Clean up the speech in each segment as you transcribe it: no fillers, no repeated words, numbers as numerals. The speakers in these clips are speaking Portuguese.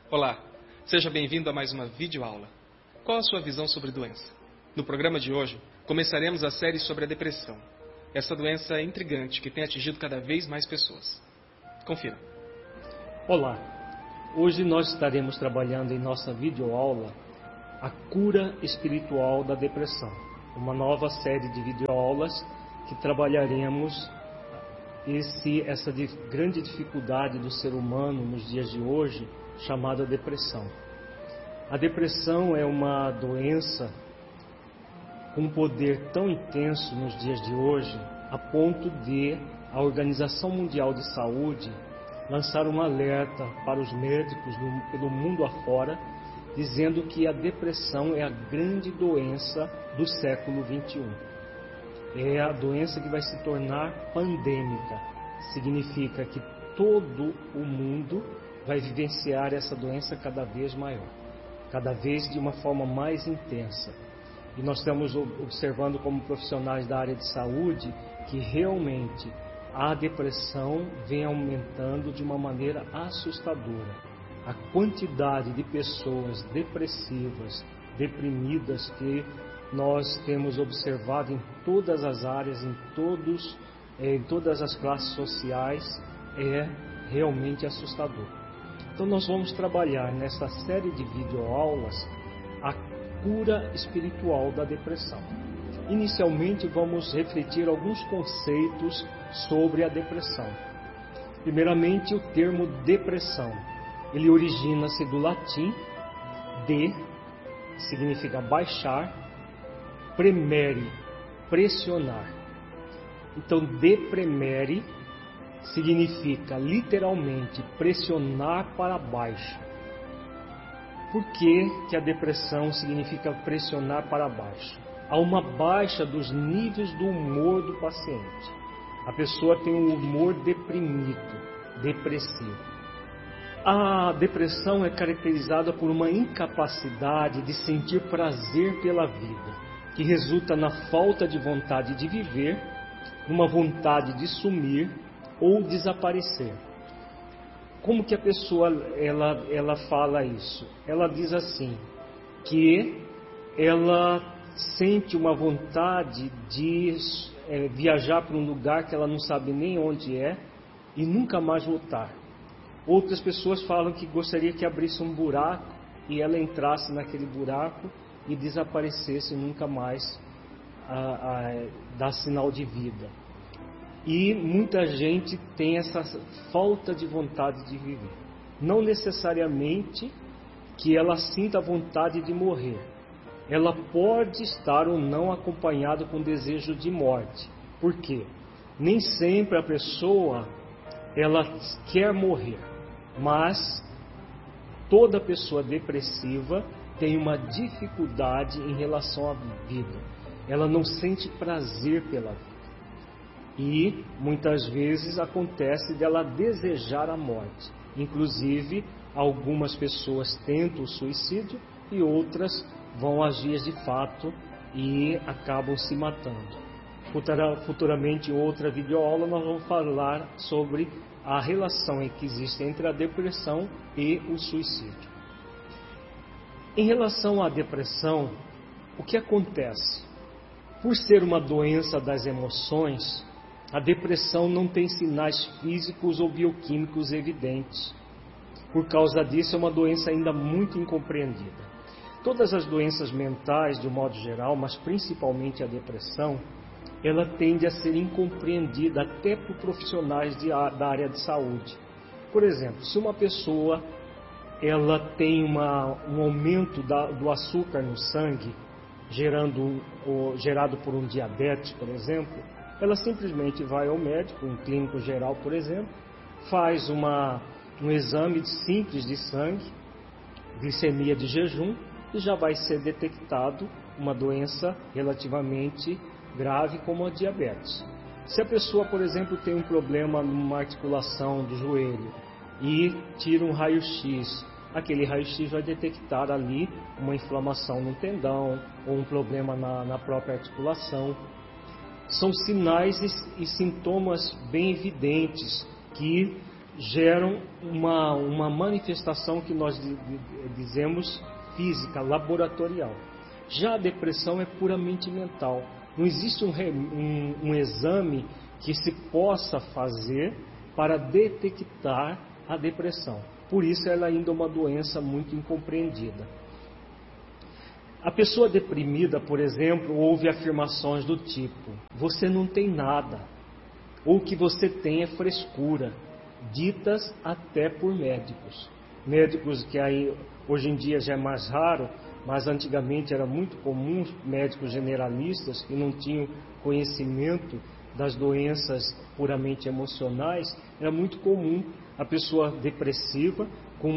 Olá, seja bem-vindo a mais uma videoaula. Qual a sua visão sobre doença? No programa de hoje, começaremos a série sobre a depressão. Essa doença é intrigante que tem atingido cada vez mais pessoas. Confira. Olá, hoje nós estaremos trabalhando em nossa videoaula a cura espiritual da depressão. Uma nova série de videoaulas que trabalharemos essa grande dificuldade do ser humano nos dias de hoje, chamada depressão. A depressão é uma doença com um poder tão intenso nos dias de hoje, a ponto de a Organização Mundial de Saúde lançar um alerta para os médicos pelo mundo afora, dizendo que a depressão é a grande doença do século XXI. É a doença que vai se tornar pandêmica. Significa que todo o mundo vai vivenciar essa doença cada vez maior, cada vez de uma forma mais intensa. E nós estamos observando como profissionais da área de saúde que realmente a depressão vem aumentando de uma maneira assustadora. A quantidade de pessoas depressivas, deprimidas que nós temos observado em todas as áreas, em todas as classes sociais, é realmente assustador. Então nós vamos trabalhar nessa série de videoaulas a cura espiritual da depressão. Inicialmente vamos refletir alguns conceitos sobre a depressão. Primeiramente, o termo depressão. Ele origina-se do latim de, significa baixar, premere, pressionar. Então, depremere significa literalmente pressionar para baixo. Por que a depressão significa pressionar para baixo? Há uma baixa dos níveis do humor do paciente. A pessoa tem um humor deprimido, depressivo. A depressão é caracterizada por uma incapacidade de sentir prazer pela vida, que resulta na falta de vontade de viver, uma vontade de sumir ou desaparecer. Como que a pessoa ela fala isso? Ela diz assim, que ela sente uma vontade de viajar para um lugar que ela não sabe nem onde é e nunca mais voltar. Outras pessoas falam que gostaria que abrisse um buraco e ela entrasse naquele buraco e desaparecesse, nunca mais dar sinal de vida. E muita gente tem essa falta de vontade de viver. Não necessariamente que ela sinta vontade de morrer. Ela pode estar ou não acompanhada com desejo de morte. Por quê? Nem sempre a pessoa ela quer morrer, mas toda pessoa depressiva tem uma dificuldade em relação à vida. Ela não sente prazer pela vida. E muitas vezes acontece dela desejar a morte. Inclusive, algumas pessoas tentam o suicídio e outras vão agir de fato e acabam se matando. Futuramente, em outra videoaula, nós vamos falar sobre a relação que existe entre a depressão e o suicídio. Em relação à depressão, o que acontece? Por ser uma doença das emoções, a depressão não tem sinais físicos ou bioquímicos evidentes. Por causa disso, é uma doença ainda muito incompreendida. Todas as doenças mentais, de um modo geral, mas principalmente a depressão, ela tende a ser incompreendida até por profissionais da área de saúde. Por exemplo, se uma pessoa ela tem um aumento do açúcar no sangue, gerado por um diabetes, por exemplo, ela simplesmente vai ao médico, um clínico geral, por exemplo, faz um exame simples de sangue, glicemia de jejum, e já vai ser detectado uma doença relativamente grave como a diabetes. Se a pessoa, por exemplo, tem um problema numa articulação do joelho e tira um raio-x, aquele raio-x vai detectar ali uma inflamação no tendão ou um problema na própria articulação. São sinais e sintomas bem evidentes que geram uma manifestação que nós dizemos física, laboratorial. Já a depressão é puramente mental. Não existe um exame que se possa fazer para detectar a depressão. Por isso ela ainda é uma doença muito incompreendida. A pessoa deprimida, por exemplo, ouve afirmações do tipo: você não tem nada, ou que você tem é frescura, ditas até por médicos. Médicos que aí hoje em dia já é mais raro, mas antigamente era muito comum, médicos generalistas que não tinham conhecimento das doenças puramente emocionais. Era muito comum a pessoa depressiva com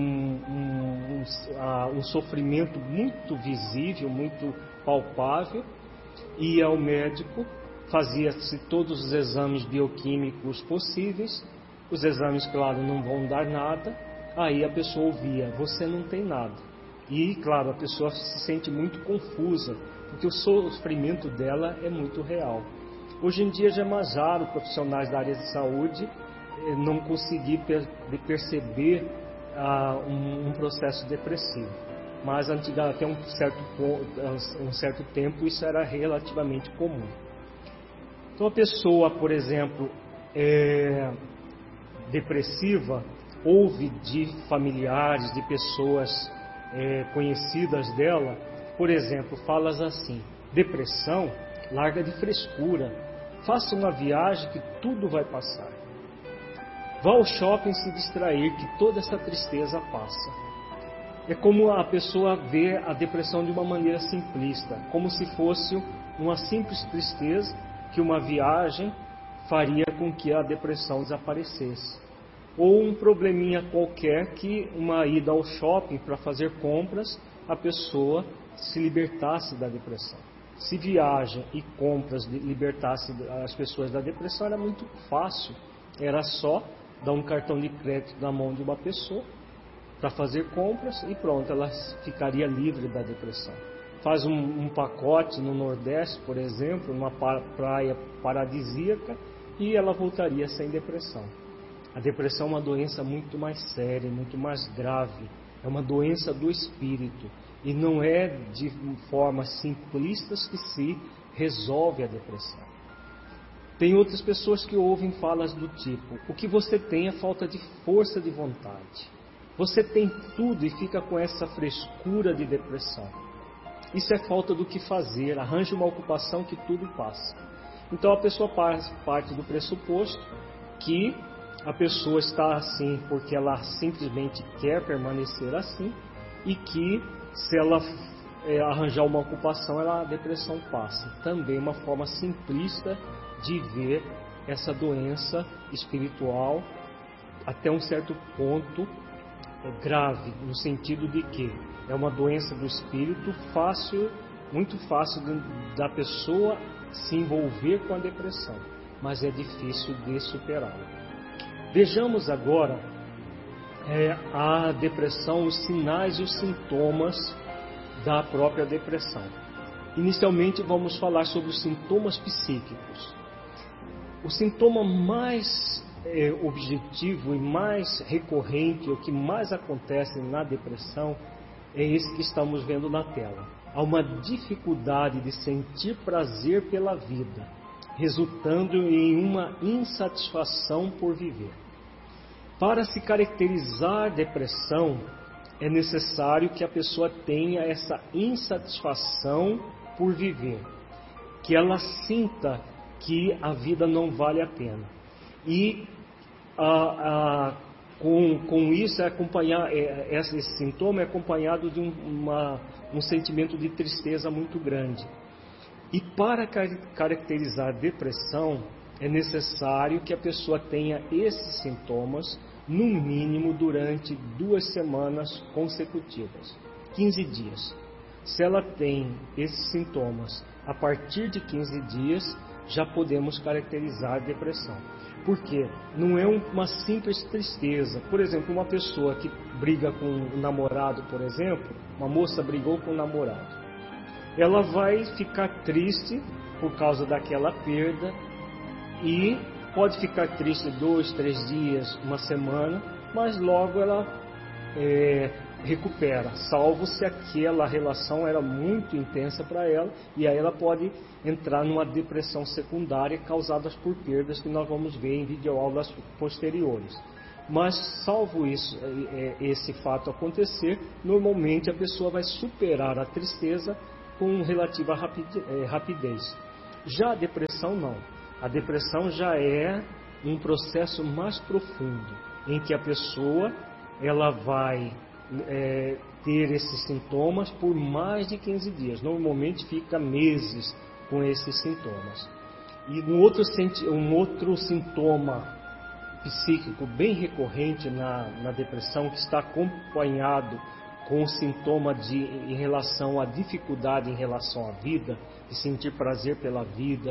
um sofrimento muito visível, muito palpável, ia ao médico, fazia-se todos os exames bioquímicos possíveis. Os exames, claro, não vão dar nada. Aí a pessoa ouvia: você não tem nada. E, claro, a pessoa se sente muito confusa, porque o sofrimento dela é muito real. Hoje em dia já é mais raro profissionais da área de saúde não conseguir perceber um processo depressivo. Mas até um certo tempo isso era relativamente comum. Então a pessoa, por exemplo, depressiva, ouve de familiares, de pessoas conhecidas dela, por exemplo, falas assim: depressão, larga de frescura, faça uma viagem que tudo vai passar. Vá ao shopping se distrair, que toda essa tristeza passa. É como a pessoa vê a depressão de uma maneira simplista, como se fosse uma simples tristeza, que uma viagem faria com que a depressão desaparecesse. Ou um probleminha qualquer, que uma ida ao shopping para fazer compras, a pessoa se libertasse da depressão. Se viagem e compras libertasse as pessoas da depressão, era muito fácil. Era só dar um cartão de crédito na mão de uma pessoa para fazer compras e pronto, ela ficaria livre da depressão. Faz um pacote no Nordeste, por exemplo, numa praia paradisíaca, e ela voltaria sem depressão. A depressão é uma doença muito mais séria, muito mais grave. É uma doença do espírito. E não é de forma simplista que se resolve a depressão. Tem outras pessoas que ouvem falas do tipo: o que você tem é falta de força de vontade. Você tem tudo e fica com essa frescura de depressão. Isso é falta do que fazer. Arranje uma ocupação que tudo passa. Então a pessoa parte do pressuposto que a pessoa está assim porque ela simplesmente quer permanecer assim, e que se ela arranjar uma ocupação, a depressão passa. Também uma forma simplista de ver essa doença espiritual, até um certo ponto grave, no sentido de que é uma doença do espírito muito fácil da pessoa se envolver com a depressão, mas é difícil de superá-la. Vejamos agora a depressão, os sinais e os sintomas da própria depressão. Inicialmente vamos falar sobre os sintomas psíquicos. O sintoma mais objetivo e mais recorrente, o que mais acontece na depressão, é esse que estamos vendo na tela. Há uma dificuldade de sentir prazer pela vida, resultando em uma insatisfação por viver. Para se caracterizar depressão, é necessário que a pessoa tenha essa insatisfação por viver, que ela sinta que a vida não vale a pena. E com isso, esse sintoma é acompanhado de um sentimento de tristeza muito grande. E para caracterizar depressão, é necessário que a pessoa tenha esses sintomas, no mínimo durante 2 semanas consecutivas, 15 dias. Se ela tem esses sintomas a partir de 15 dias, já podemos caracterizar depressão. Por quê? Não é uma simples tristeza. Por exemplo, uma pessoa que briga com um namorado, por exemplo, uma moça brigou com um namorado. Ela vai ficar triste por causa daquela perda e pode ficar triste 2, 3 dias, uma semana, mas logo ela recupera, salvo se aquela relação era muito intensa para ela, e aí ela pode entrar numa depressão secundária causada por perdas que nós vamos ver em videoaulas posteriores. Mas salvo isso, esse fato acontecer, normalmente a pessoa vai superar a tristeza com relativa rapidez. Já a depressão não. A depressão já é um processo mais profundo, em que a pessoa ela vai ter esses sintomas por mais de 15 dias. Normalmente fica meses com esses sintomas. E um outro sintoma psíquico bem recorrente na depressão, que está acompanhado com o sintoma em relação à dificuldade em relação à vida, de sentir prazer pela vida,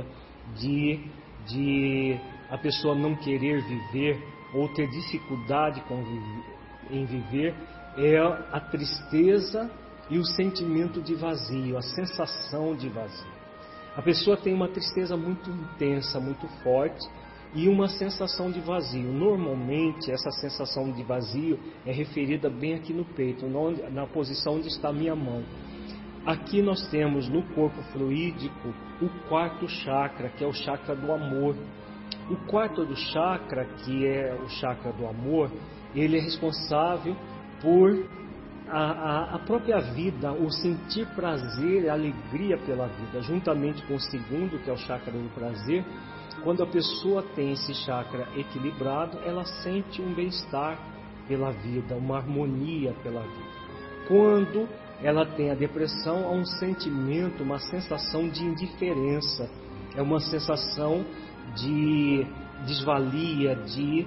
de a pessoa não querer viver ou ter dificuldade em viver, é a tristeza e o sentimento de vazio, a sensação de vazio. A pessoa tem uma tristeza muito intensa, muito forte, e uma sensação de vazio. Normalmente essa sensação de vazio é referida bem aqui no peito, na posição onde está a minha mão. Aqui nós temos no corpo fluídico o quarto chakra, que é o chakra do amor. O quarto do chakra, que é o chakra do amor, ele é responsável por a própria vida, o sentir prazer e alegria pela vida, juntamente com o segundo, que é o chakra do prazer. Quando a pessoa tem esse chakra equilibrado, ela sente um bem-estar pela vida, uma harmonia pela vida. Quando ela tem a depressão, há um sentimento, uma sensação de indiferença, é uma sensação de desvalia, de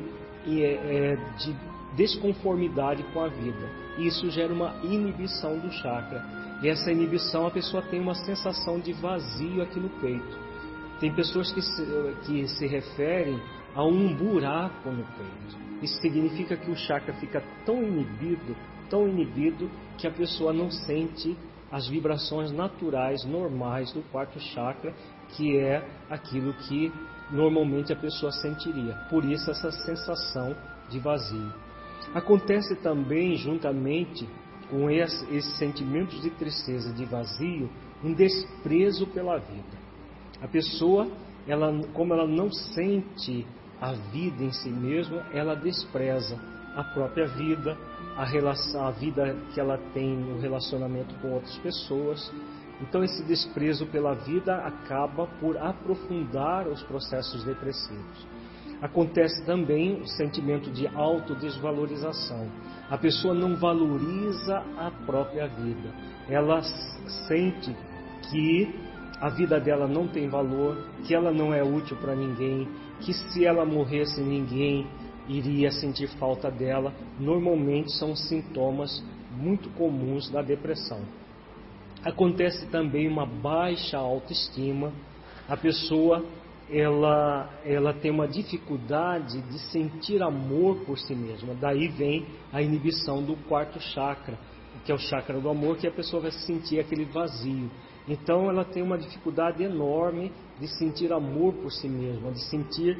desconformidade com a vida. Isso gera uma inibição do chakra. E essa inibição, a pessoa tem uma sensação de vazio aqui no peito. Tem pessoas que se referem a um buraco no peito. Isso significa que o chakra fica tão inibido, que a pessoa não sente as vibrações naturais, normais do quarto chakra, que é aquilo que normalmente a pessoa sentiria. Por isso essa sensação de vazio. Acontece também, juntamente com esses sentimentos de tristeza, de vazio, um desprezo pela vida. A pessoa, como ela não sente a vida em si mesma, ela despreza a própria vida, a vida que ela tem no relacionamento com outras pessoas. Então esse desprezo pela vida acaba por aprofundar os processos depressivos. Acontece também o sentimento de autodesvalorização. A pessoa não valoriza a própria vida. Ela sente que a vida dela não tem valor, que ela não é útil para ninguém, que se ela morresse ninguém iria sentir falta dela. Normalmente são sintomas muito comuns da depressão. Acontece também uma baixa autoestima. A pessoa ela tem uma dificuldade de sentir amor por si mesma. Daí vem a inibição do quarto chakra, que é o chakra do amor, que a pessoa vai sentir aquele vazio. Então ela tem uma dificuldade enorme de sentir amor por si mesma, de sentir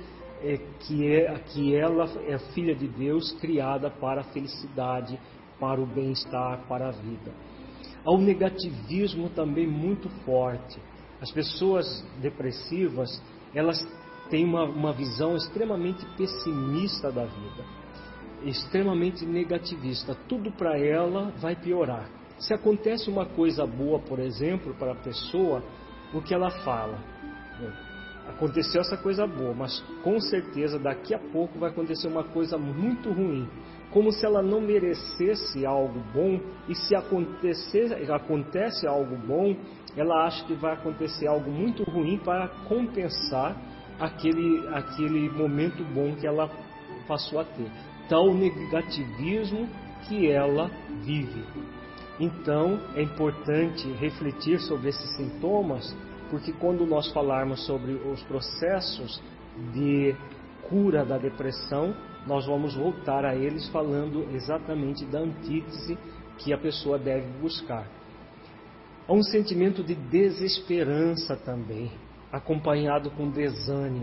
que ela é filha de Deus, criada para a felicidade, para o bem-estar, para a vida. Há um negativismo também muito forte. As pessoas depressivas, elas têm uma visão extremamente pessimista da vida, extremamente negativista. Tudo para ela vai piorar. Se acontece uma coisa boa, por exemplo, para a pessoa, o que ela fala? Aconteceu essa coisa boa, mas com certeza daqui a pouco vai acontecer uma coisa muito ruim. Como se ela não merecesse algo bom, e se acontece algo bom, ela acha que vai acontecer algo muito ruim para compensar aquele momento bom que ela passou a ter. Tal negativismo que ela vive. Então, é importante refletir sobre esses sintomas, porque quando nós falarmos sobre os processos de cura da depressão, nós vamos voltar a eles falando exatamente da antítese que a pessoa deve buscar. Há um sentimento de desesperança também, acompanhado com desânimo.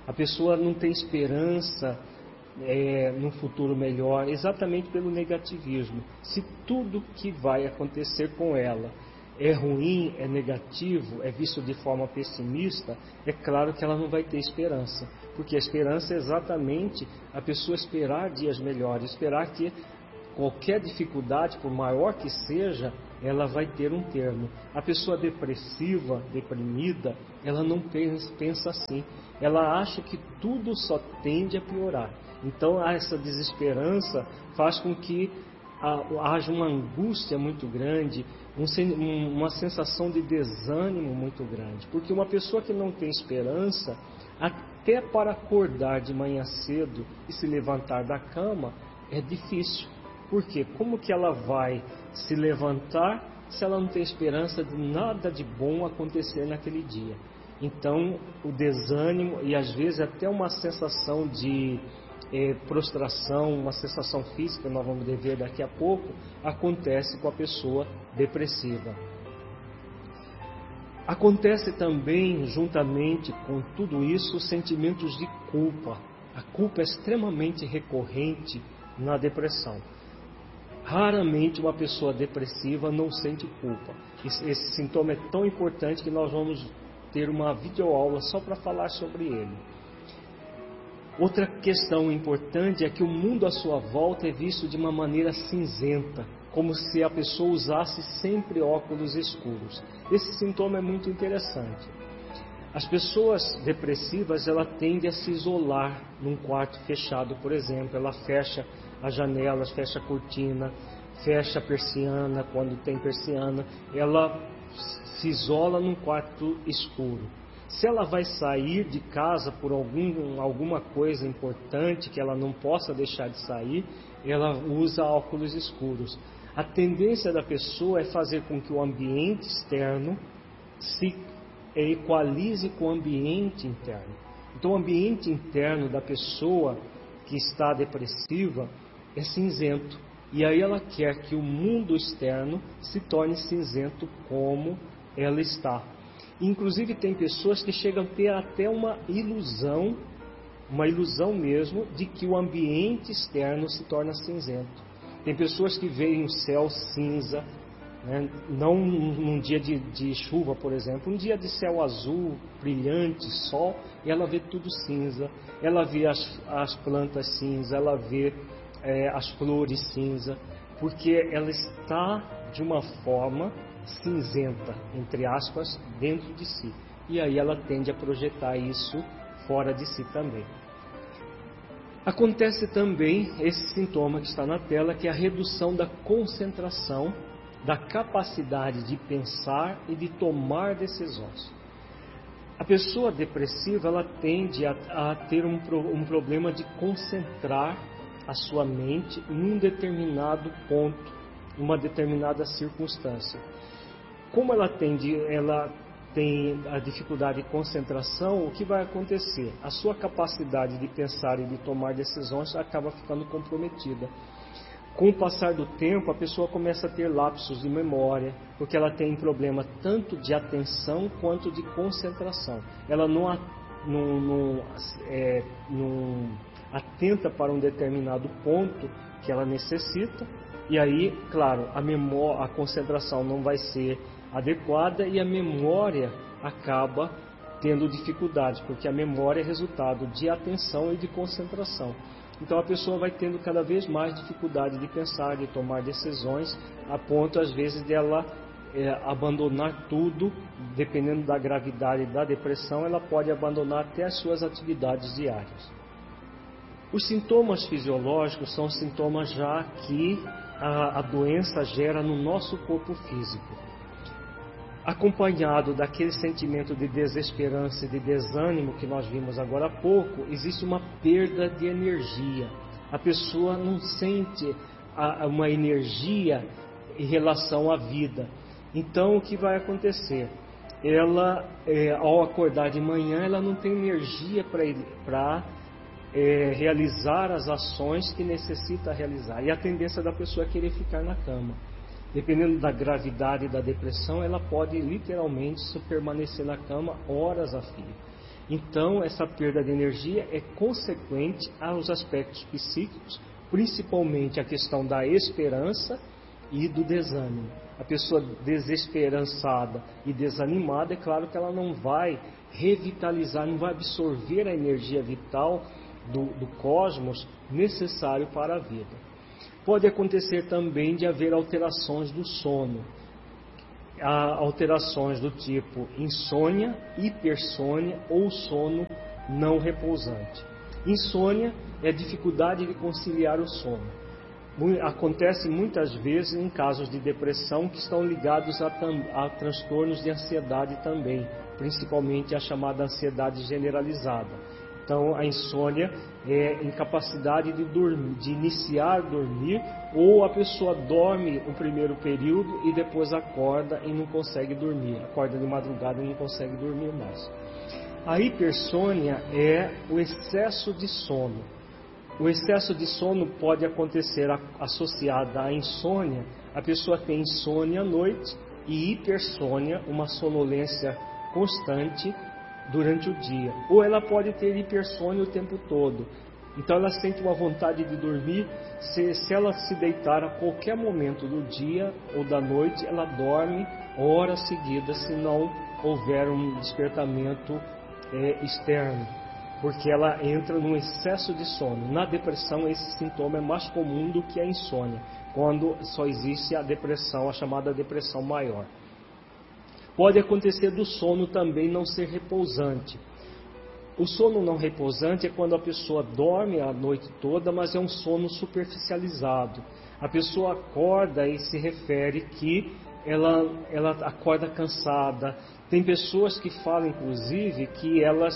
A pessoa não tem esperança num futuro melhor, exatamente pelo negativismo. Se tudo que vai acontecer com ela é ruim, é negativo, é visto de forma pessimista, é claro que ela não vai ter esperança. Porque a esperança é exatamente a pessoa esperar dias melhores, esperar que qualquer dificuldade, por maior que seja, ela vai ter um termo. A pessoa depressiva, deprimida, ela não pensa assim. Ela acha que tudo só tende a piorar. Então, essa desesperança faz com que haja uma angústia muito grande, uma sensação de desânimo muito grande. Porque uma pessoa que não tem esperança, até para acordar de manhã cedo e se levantar da cama, é difícil. Por quê? Como que ela vai se levantar se ela não tem esperança de nada de bom acontecer naquele dia? Então, o desânimo e às vezes até uma sensação de prostração, uma sensação física, nós vamos ver daqui a pouco, acontece com a pessoa depressiva. Acontece também, juntamente com tudo isso, sentimentos de culpa. A culpa é extremamente recorrente na depressão. Raramente uma pessoa depressiva não sente culpa. Esse sintoma é tão importante que nós vamos ter uma videoaula só para falar sobre ele. Outra questão importante é que o mundo à sua volta é visto de uma maneira cinzenta, como se a pessoa usasse sempre óculos escuros. Esse sintoma é muito interessante. As pessoas depressivas, ela tende a se isolar num quarto fechado, por exemplo. Ela fecha as janelas, fecha a cortina, fecha a persiana quando tem persiana. Ela se isola num quarto escuro. Se ela vai sair de casa por alguma coisa importante que ela não possa deixar de sair, ela usa óculos escuros. A tendência da pessoa é fazer com que o ambiente externo se equalize com o ambiente interno. Então, o ambiente interno da pessoa que está depressiva é cinzento. E aí ela quer que o mundo externo se torne cinzento como ela está. Inclusive tem pessoas que chegam a ter até uma ilusão mesmo, de que o ambiente externo se torna cinzento. Tem pessoas que veem o céu cinza, né? Não num dia de chuva, por exemplo, um dia de céu azul, brilhante, sol, e ela vê tudo cinza, ela vê as plantas cinza, ela vê as flores cinza, porque ela está de uma forma cinzenta, entre aspas, dentro de si. E aí ela tende a projetar isso fora de si também. Acontece também esse sintoma que está na tela, que é a redução da concentração, da capacidade de pensar e de tomar decisões. A pessoa depressiva, ela tende a ter um problema de concentrar a sua mente num determinado ponto, uma determinada circunstância. Como ela tem a dificuldade de concentração, o que vai acontecer? A sua capacidade de pensar e de tomar decisões acaba ficando comprometida. Com o passar do tempo, a pessoa começa a ter lapsos de memória, porque ela tem problema tanto de atenção quanto de concentração. Ela não atenta para um determinado ponto que ela necessita, e aí, claro, a concentração não vai ser adequada e a memória acaba tendo dificuldade, porque a memória é resultado de atenção e de concentração. Então a pessoa vai tendo cada vez mais dificuldade de pensar, de tomar decisões, a ponto às vezes dela abandonar tudo. Dependendo da gravidade da depressão, ela pode abandonar até as suas atividades diárias. Os sintomas fisiológicos são sintomas já que a doença gera no nosso corpo físico. Acompanhado daquele sentimento de desesperança e de desânimo que nós vimos agora há pouco, existe uma perda de energia. A pessoa não sente uma energia em relação à vida. Então, o que vai acontecer? Ela, ao acordar de manhã, ela não tem energia para realizar as ações que necessita realizar. E a tendência da pessoa é querer ficar na cama. Dependendo da gravidade da depressão, ela pode literalmente permanecer na cama horas a fio. Então, essa perda de energia é consequente aos aspectos psíquicos, principalmente a questão da esperança e do desânimo. A pessoa desesperançada e desanimada, é claro que ela não vai revitalizar, não vai absorver a energia vital do cosmos necessário para a vida. Pode acontecer também de haver alterações do sono. Há alterações do tipo insônia, hipersônia ou sono não repousante. Insônia é a dificuldade de conciliar o sono. Acontece muitas vezes em casos de depressão que estão ligados a transtornos de ansiedade também, principalmente a chamada ansiedade generalizada. Então, a insônia é incapacidade de dormir, de iniciar dormir, ou a pessoa dorme o primeiro período e depois acorda e não consegue dormir. Acorda de madrugada e não consegue dormir mais. A hipersônia é o excesso de sono. O excesso de sono pode acontecer associado à insônia. A pessoa tem insônia à noite e hipersônia, uma sonolência constante durante o dia. Ou ela pode ter hipersônia o tempo todo. Então ela sente uma vontade de dormir. Se ela se deitar a qualquer momento do dia ou da noite, ela dorme horas seguidas se não houver um despertamento externo, porque ela entra num excesso de sono. Na depressão esse sintoma é mais comum do que a insônia, quando só existe a depressão, a chamada depressão maior. Pode acontecer do sono também não ser repousante. O sono não repousante é quando a pessoa dorme a noite toda, mas é um sono superficializado. A pessoa acorda e se refere que ela acorda cansada. Tem pessoas que falam, inclusive, que elas,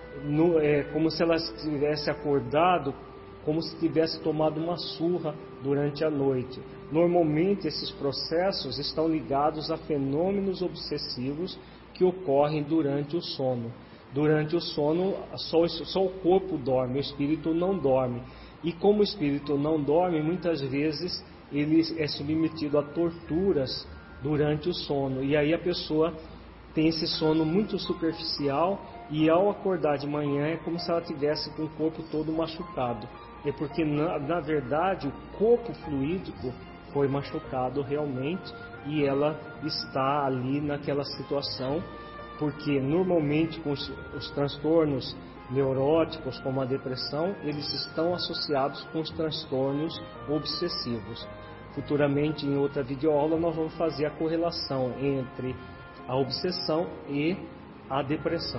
como se elas tivessem acordado, como se tivesse tomado uma surra durante a noite. Normalmente esses processos estão ligados a fenômenos obsessivos que ocorrem durante o sono. Durante o sono, só o corpo dorme, o espírito não dorme. E como o espírito não dorme, muitas vezes ele é submetido a torturas durante o sono. E aí a pessoa tem esse sono muito superficial e ao acordar de manhã é como se ela tivesse com o corpo todo machucado. É porque, na verdade, o corpo fluídico foi machucado realmente e ela está ali naquela situação, porque normalmente com os transtornos neuróticos, como a depressão, eles estão associados com os transtornos obsessivos. Futuramente, em outra videoaula, nós vamos fazer a correlação entre a obsessão e a depressão.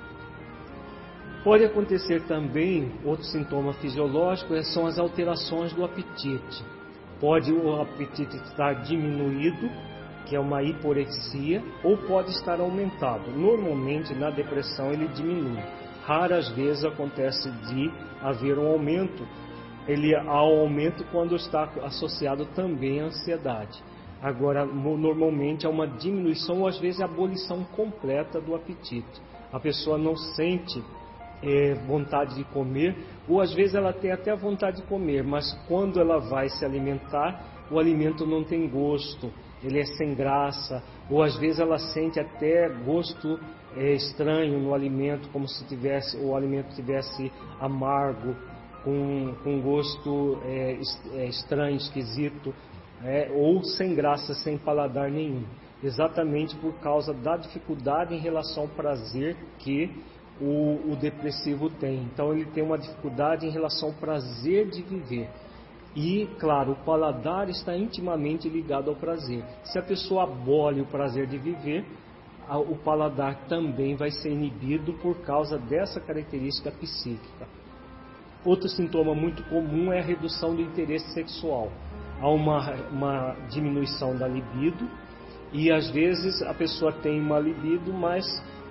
Pode acontecer também, outro sintoma fisiológico, são as alterações do apetite. Pode o apetite estar diminuído, que é uma hiporexia, ou pode estar aumentado. Normalmente, na depressão, ele diminui. Raras vezes acontece de haver um aumento. Há um aumento quando está associado também à ansiedade. Agora, normalmente, há uma diminuição ou às vezes a abolição completa do apetite. A pessoa não sente vontade de comer, ou às vezes ela tem até vontade de comer, mas quando ela vai se alimentar, o alimento não tem gosto, ele é sem graça, ou às vezes ela sente até gosto estranho no alimento, como se o alimento tivesse amargo, com gosto estranho, esquisito, ou sem graça, sem paladar nenhum, exatamente por causa da dificuldade em relação ao prazer que o depressivo tem. Então ele tem uma dificuldade em relação ao prazer de viver. E, claro, o paladar está intimamente ligado ao prazer. Se a pessoa abole o prazer de viver, o paladar também vai ser inibido por causa dessa característica psíquica. Outro sintoma muito comum é a redução do interesse sexual. Há uma diminuição da libido e às vezes a pessoa tem uma libido, mas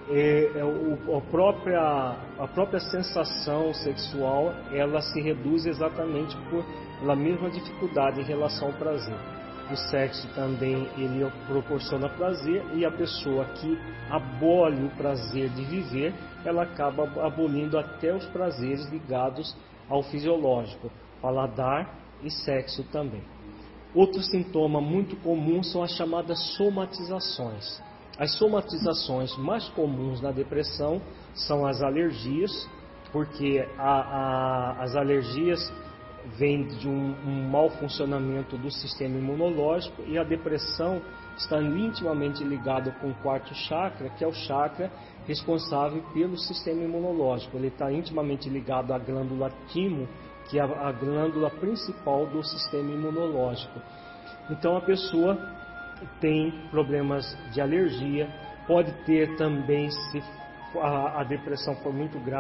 a própria sensação sexual ela se reduz exatamente pela mesma dificuldade em relação ao prazer. O sexo também ele proporciona prazer e a pessoa que abole o prazer de viver, ela acaba abolindo até os prazeres ligados ao fisiológico, paladar e sexo também. Outro sintoma muito comum são as chamadas somatizações. As somatizações mais comuns na depressão são as alergias, porque as alergias vêm de um mau funcionamento do sistema imunológico, e a depressão está intimamente ligada com o quarto chakra, que é o chakra responsável pelo sistema imunológico. Ele está intimamente ligado à glândula timo, que é a glândula principal do sistema imunológico. Então a pessoa tem problemas de alergia, pode ter também, se a depressão for muito grave,